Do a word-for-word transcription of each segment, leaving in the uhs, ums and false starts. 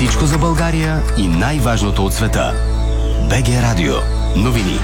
Всичко за България и най-важното от света. БГ Радио. Новини.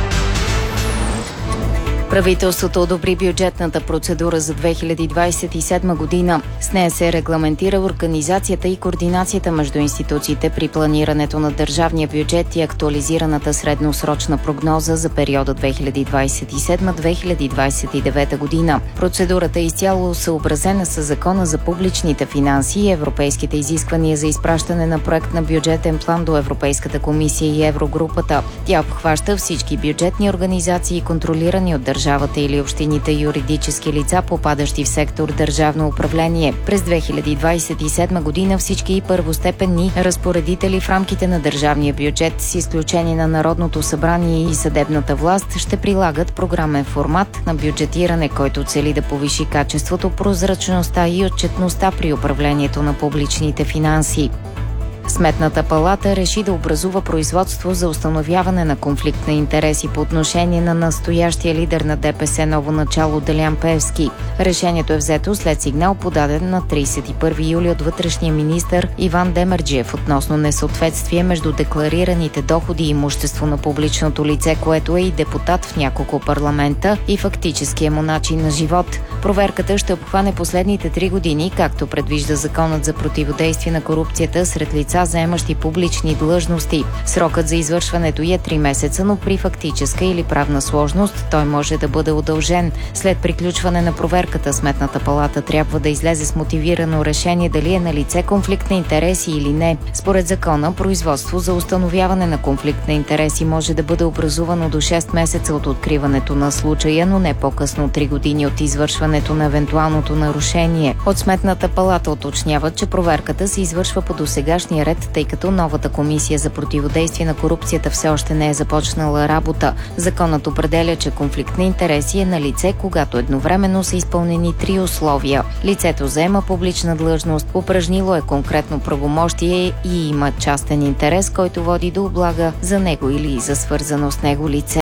Правителството одобри бюджетната процедура за две хиляди двадесет и седма година. С нея се регламентира организацията и координацията между институциите при планирането на държавния бюджет и актуализираната средносрочна прогноза за периода две хиляди двадесет и седма - две хиляди двадесет и девета година. Процедурата е изцяло съобразена с Закона за публичните финанси и европейските изисквания за изпращане на проект на бюджетен план до Европейската комисия и Еврогрупата. Тя обхваща всички бюджетни организации, контролирани от държавата или общините юридически лица, попадащи в сектор държавно управление. През две хиляди двадесет и седма година всички първостепенни разпоредители в рамките на държавния бюджет, с изключение на Народното събрание и съдебната власт, ще прилагат програмен формат на бюджетиране, който цели да повиши качеството, прозрачността и отчетността при управлението на публичните финанси. Сметната палата реши да образува производство за установяване на конфликт на интереси по отношение на настоящия лидер на ДПС Ново начало Делян Пеевски. Решението е взето след сигнал, подаден на тридесет и първи юли от вътрешния министър Иван Демерджиев относно несъответствие между декларираните доходи и имущество на публичното лице, което е и депутат в няколко парламента, и фактическия му начин на живот. Проверката ще обхване последните три години, както предвижда Законът за противодействие на корупцията сред лица, заемащи публични длъжности. Срокът за извършването й е три месеца, но при фактическа или правна сложност той може да бъде удължен. След приключване на проверката, Сметната палата трябва да излезе с мотивирано решение дали е налице конфликт на интереси или не. Според закона, производство за установяване на конфликт на интереси може да бъде образувано до шест месеца от откриването на случая, но не по-късно от три години от извършването на евентуалното нарушение. От Сметната палата уточняват, че проверката се извършва по досегашния ред, тъй като новата комисия за противодействие на корупцията все още не е започнала работа. Законът определя, че конфликт на интереси е налице, когато едновременно са изпълнени три условия. Лицето заема публична длъжност, упражнило е конкретно правомощие и има частен интерес, който води до облага за него или за свързано с него лице.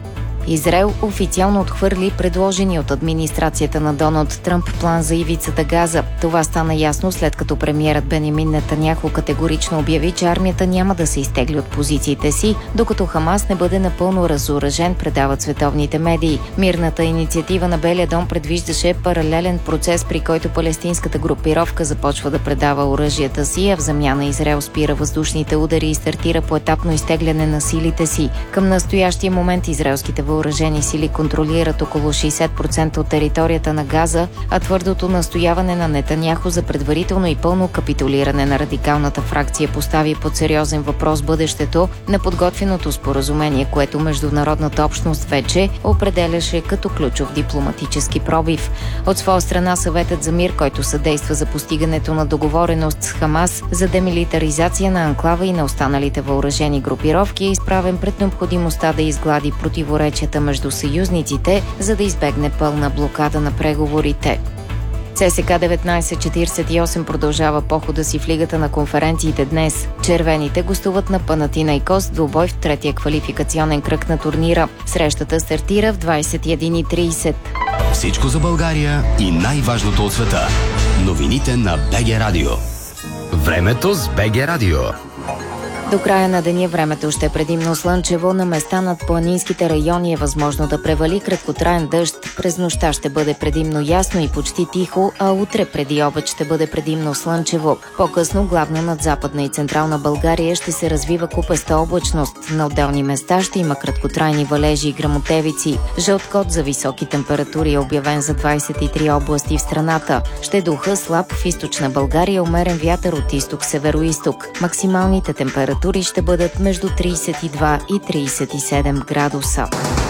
Израел официално отхвърли предложени от администрацията на Доналд Тръмп план за ивицата Газа. Това стана ясно след като премиерът Бенямин Нетаняху категорично обяви, че армията няма да се изтегли от позициите си, докато Хамас не бъде напълно разоръжен, предават световните медии. Мирната инициатива на Белия дом предвиждаше паралелен процес, при който палестинската групировка започва да предава оръжията си, а в замяна Израел спира въздушните удари и стартира поетапно изтегляне на силите си. Към настоящия момент израелските въоръжени сили контролират около шейсет процента от територията на Газа, а твърдото настояване на Нетаняху за предварително и пълно капитулиране на радикалната фракция постави под сериозен въпрос бъдещето на подготвеното споразумение, което международната общност вече определяше като ключов дипломатически пробив. От своя страна Съветът за мир, който съдейства за постигането на договореност с Хамас за демилитаризация на анклава и на останалите въоръжени групировки, е изправен пред необходимостта да изглади противоречията между съюзниците, за да избегне пълна блокада на преговорите. ЦСКА деветнадесет четиридесет и осем продължава похода си в лигата на конференциите днес. Червените гостуват на Панатинайкос, двубой в третия квалификационен кръг на турнира. Срещата стартира в двадесет и една и тридесет. Всичко за България и най-важното от света. Новините на БГ Радио. Времето с БГ Радио. До края на деня времето ще е предимно слънчево, на места над планинските райони е възможно да превали краткотраен дъжд. През нощта ще бъде предимно ясно и почти тихо, а утре преди обед ще бъде предимно слънчево. По-късно главно над Западна и Централна България ще се развива купеста облачност. На отделни места ще има краткотрайни валежи и гръмотевици. Жълт код за високи температури е обявен за двадесет и три области в страната. Ще духа слаб в източна България, умерен вятър от изток-североизток. Максималните температури ще бъдат между тридесет и два и тридесет и седем градуса.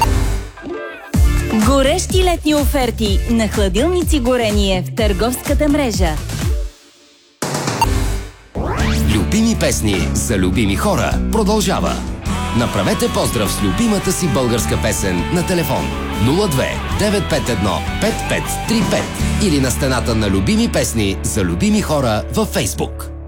Горещи летни оферти на хладилници Горение в търговската мрежа. Любими песни за любими хора продължава. Направете поздрав с любимата си българска песен на телефон нула две девет пет едно пет пет три пет или на стената на любими песни за любими хора във Фейсбук.